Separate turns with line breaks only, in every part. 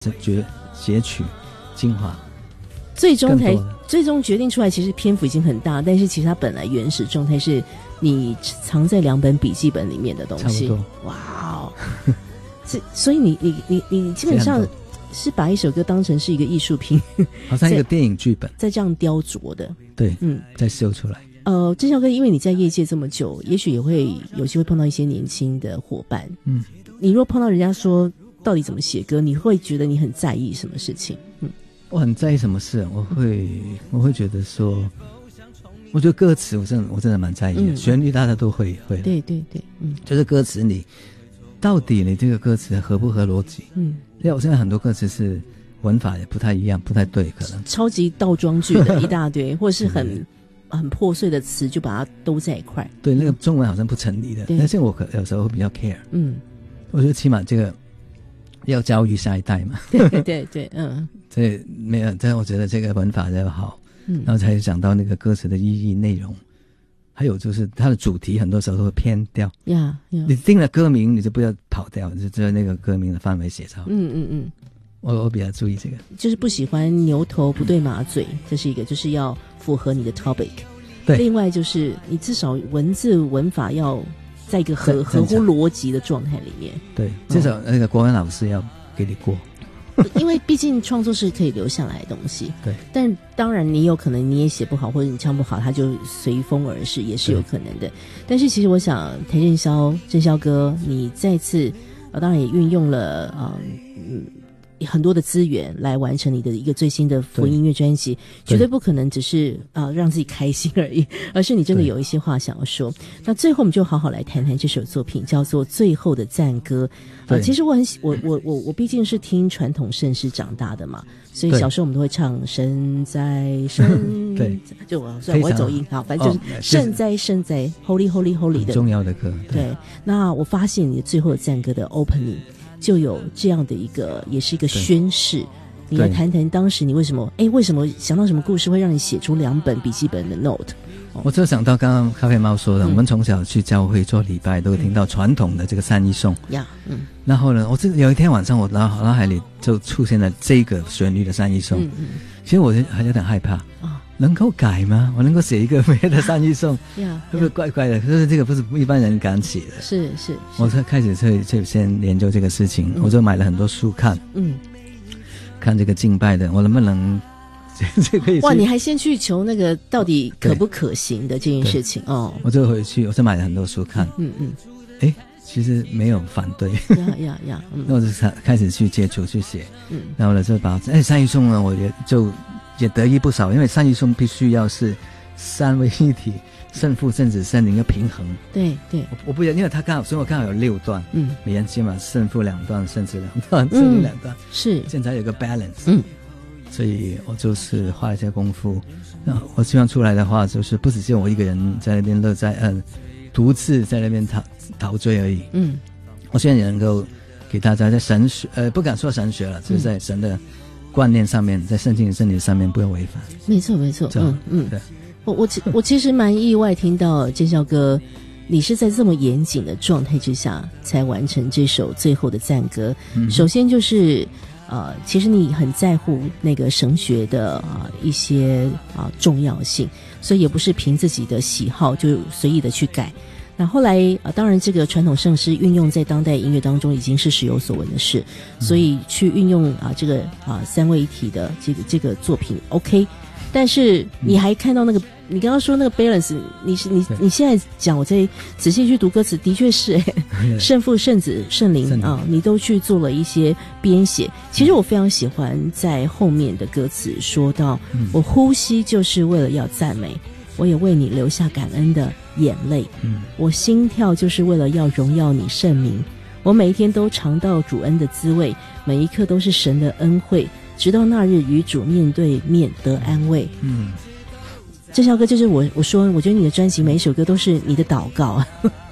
截取精华，
最终决定出来，其实篇幅已经很大，但是其实它本来原始状态是你藏在2本笔记本里面的东西。
差不多。
哇哦！所以你基本上是把一首歌当成是一个艺术品，
好像一个电影剧本，
在这样雕琢的。
对，再修出来。
郑孝哥，因为你在业界这么久，也许也会有机会碰到一些年轻的伙伴。你若碰到人家说到底怎么写歌，你会觉得你很在意什么事情？
我很在意什么事？我会觉得说，我觉得歌词我真的蛮在意的，旋律大家都会。
对对对，
就是歌词到底你这个歌词合不合逻辑？因为我现在很多歌词是文法也不太一样，不太对，可能
超级倒装句的一大堆，或者是很破碎的词就把它兜在一块。
对，那个中文好像不成立的。但是我有时候会比较 care。我觉得起码这个要教育下一代嘛。
对对对，
这没有，但我觉得这个文法要好，然后才讲到那个歌词的意义内容。还有就是它的主题很多时候都会偏掉。你定了歌名，你就不要跑掉，就在那个歌名的范围写上。我比较注意这个，
就是不喜欢牛头不对马嘴，这是一个，就是要符合你的 topic。
对，
另外就是你至少文字文法要在一个合乎逻辑的状态里面。
对，至少那个国文老师要给你过。
因为毕竟创作是可以留下来的东西。
对，
但当然你有可能你也写不好，或者你唱不好，它就随风而逝，也是有可能的。但是其实我想谭正霄哥，你再次当然也运用了很多的资源来完成你的一个最新的福音音乐专辑，绝对不可能只是让自己开心而已，而是你真的有一些话想要说。那最后我们就好好来谈谈这首作品，叫做《最后的赞歌》。其实我毕竟是听传统圣诗长大的嘛，所以小时候我们都会唱神在神
对，
就虽然我会走音，好，反正就是圣在圣在 Holy Holy Holy 的
重要的歌。
对，那我发现你的最后的赞歌的 opening就有这样的一个，也是一个宣誓。你来谈谈当时你为什么想到什么故事会让你写出2本笔记本的 note？
我就想到刚刚咖啡猫说的，我们从小去教会做礼拜都会听到传统的这个善意颂。然后呢，有一天晚上我脑海里就出现了这个旋律的善意颂。其实我还有点害怕。能够改吗？我能够写一个别的善意颂，会不会怪怪的？可是这个不是一般人敢写的。是，我才开始就先研究这个事情，我就买了很多书看，看这个敬拜的，我能不能这可以？
哇，你还先去求那个到底可不可行的这件事情哦。
我就回去，我就买了很多书看，其实没有反对，那我就开始去接触去写，然后呢就把善意颂呢，我也得益不少，因为善意颂必须要是3位一体，圣父圣子圣灵要平衡。对，我不因为他所以我刚好有6段，每人起码圣父2段，圣子2段，圣灵2段，是现在有个 balance。所以我就是花一些功夫，我希望出来的话，就是不只是我一个人在那边独自在那边陶醉而已。我希望也能够给大家在神学，不敢说神学了，就是在神的观念上面，在圣经的真理上面不要违反。没错，对。我其实蛮意外听到建孝哥，你是在这么严谨的状态之下才完成这首最后的赞歌。首先就是其实你很在乎那个神学的一些重要性，所以也不是凭自己的喜好就随意的去改。那后来当然这个传统圣诗运用在当代音乐当中已经是时有所闻的事，所以去运用这个3位一体的这个作品 OK。但是你还看到那个你刚刚说那个 balance， 你现在讲，我再仔细去读歌词，的确是圣父圣子圣灵你都去做了一些编写。其实我非常喜欢在后面的歌词说到，我呼吸就是为了要赞美，我也为你留下感恩的眼泪，我心跳就是为了要荣耀你圣名，我每一天都尝到主恩的滋味，每一刻都是神的恩惠，直到那日与主面对面得安慰。这首歌就是我说我觉得你的专辑每一首歌都是你的祷告。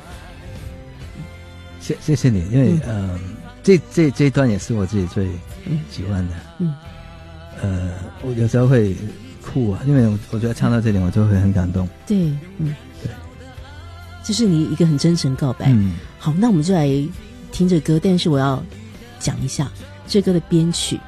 谢谢你，因为这一段也是我自己最喜欢的。我有时候会哭因为我觉得唱到这点我就会很感动。对，对，这是你一个很真诚告白。好，那我们就来听这歌，但是我要讲一下，
这歌的编曲